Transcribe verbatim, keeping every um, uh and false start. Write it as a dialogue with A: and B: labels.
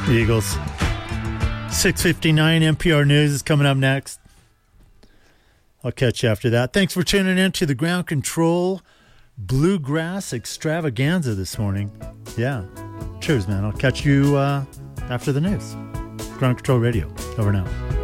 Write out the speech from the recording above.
A: Eagles. six fifty-nine N P R News is coming up next. I'll catch you after that. Thanks for tuning in to the Ground Control Bluegrass Extravaganza this morning. Yeah. Cheers, man. I'll catch you uh, after the news. Ground Control Radio. Over now.